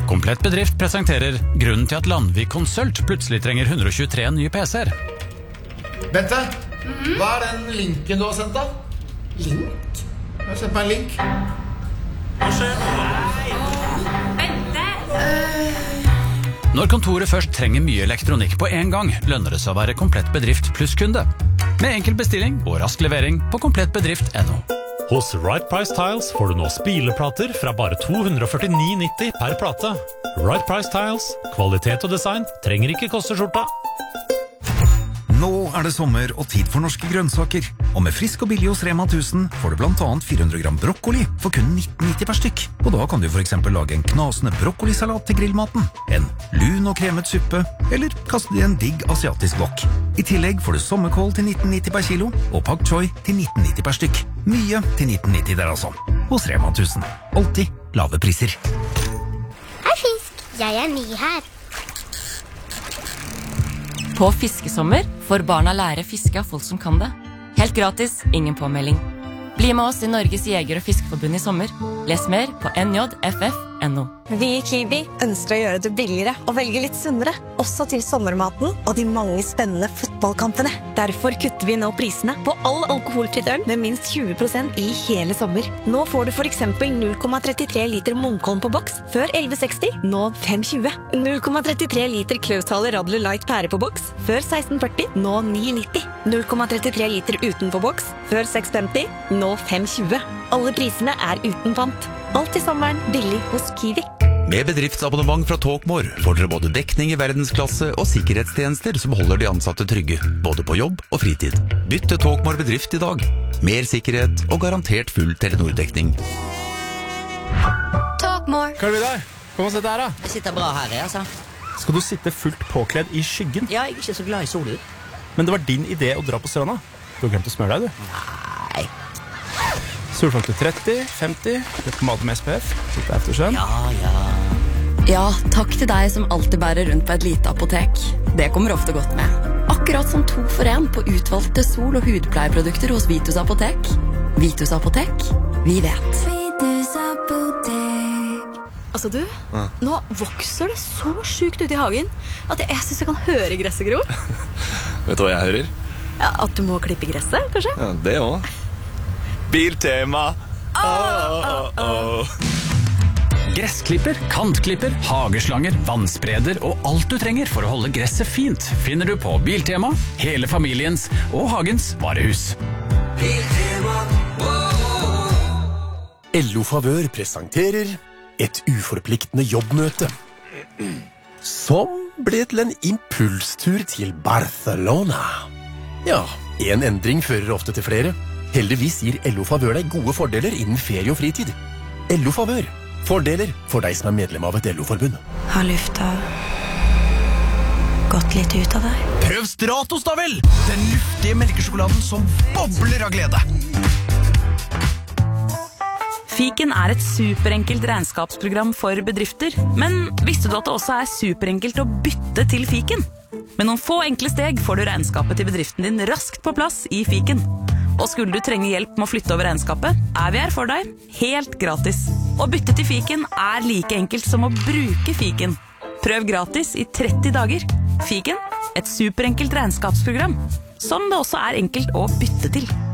Komplett Bedrift presenterer grunnen til at Landvik Consult plutselig trenger 123 nye PC-er. Bente, hva den linken du har sendt da? Link? Jeg har sendt meg en link. Hva skjer? Bente! Når kontoret først trenger mye elektronikk på en gang, lønner det seg å være Komplett Bedrift pluss-kunde. Med enkel bestilling og rask levering på komplettbedrift.no. Hos Right Price Tiles får du nå spileplater fra bare 249,90 per plate. Right Price Tiles, kvalitet og design trenger ikke koste skjorta. Nå det sommer og tid for norske grønnsaker. Og med frisk og billig hos Rema 1000 får du blant annet 400 gram brokkoli for kun 19,90 per stykk. Og da kan du for eksempel lage en knasende brokkolisalat til grillmaten, en lun og kremet suppe, eller kaste det i en digg asiatisk wok. I tillegg får du sommerkål til 19,90 per kilo, og pak choi til 19,90 per stykk. Mye til 19,90 der altså. Hos Rema 1000. Alltid lave priser. Hei fisk, jeg ny her. På fiskesommer får barna lære fiske av folk som kan det. Helt gratis, ingen påmelding. Bli med oss i Norges Jeger- og Fiskeforbund i sommer. Les mer på njff.no. Vi i Kiwi ønsker å gjøre det billigere og velge litt sunnere, også til sommermaten og de mange spennende fotballkampene. Derfor kutter vi nå prisene på all alkoholfritt øl med minst 20% i hele sommer. Nå får du for eksempel 0,33 liter Munkholm på boks, før 11,60, nå 5,20. 0,33 liter Klaushaler Radler Light pære på boks, før 16,40, nå 9,90. 0,33 liter uten på boks, før 6,50, nå 5,20. Alle prisene uten pant. Alt i sommeren billig hos Kiwi. Med bedriftsabonnement fra Talkmore får dere både dekning i verdensklasse og sikkerhetstjenester som holder de ansatte trygge, både på jobb og fritid. Bytt til Talkmore Bedrift i dag. Mer sikkerhet og garantert full Telenor-dekning. Talkmore. Hva vil du der? Kom og sett her da. Jeg sitter bra her, altså. Skal du sitte fullt påkledd i skyggen? Ja, jeg ikke så glad i solen. Men det var din idé å dra på stranda. Du har glemt å smøre deg, du. Nei. Solfaktor 30, 50, pomade med SPF, litt eftersøvn. Ja, takk til deg som alltid bærer rundt på et lite apotek. Det kommer ofte godt med. Akkurat som 2 for 1 på utvalgte sol- og hudpleieprodukter hos Vitus Apotek. Vitus Apotek, vi vet. Vitus Apotek. Altså du, nå vokser det så sjukt ute i hagen at jeg synes jeg kan høre gresset gro. Vet du hva jeg hører? Ja, at du må klippe gresset, kanskje? Ja, det også. Biltema. Gressklipper, kantklipper, hageslanger, vannspreder og alt du trenger for å holde gresset fint finner du på Biltema, hele familiens og hagens varehus. LO Favør presenterer et uforpliktende jobbmøte som ble til en impulstur til Barcelona. Ja, en endring fører ofte til flere. Heldigvis gir LO Favør deg gode fordeler innen ferie og fritid. LO Favør. Fordeler for deg som er medlem av et LO-forbund. Har lufta gått litt ut av deg? Prøv Stratos da vel! Den luftige melkesjokoladen som bobler av glede. Fiken er et superenkelt regnskapsprogram for bedrifter, men visste du at det også er superenkelt å bytte til Fiken? Med noen få enkle steg får du regnskapet til bedriften din raskt på plass i Fiken. Og skulle du trenge hjelp med å flytte over regnskapet, er vi her for deg, helt gratis. Å bytte til Fiken er like enkelt som å bruke Fiken. Prøv gratis i 30 dager. Fiken, et superenkelt regnskapsprogram, som det også er enkelt å bytte til.